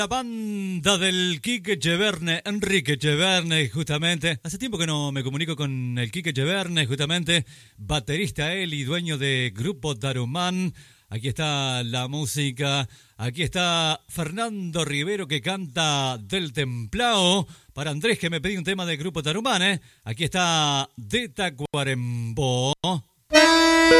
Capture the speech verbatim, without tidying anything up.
La banda del Quique Cheverne, Enrique Cheverne, justamente. Hace tiempo que no me comunico con el Quique Cheverne, justamente. Baterista él y dueño de Grupo Tarumán. Aquí está la música. Aquí está Fernando Rivero que canta Del Templao. Para Andrés que me pedí un tema de Grupo Tarumán, ¿eh? Aquí está De Tacuarembó.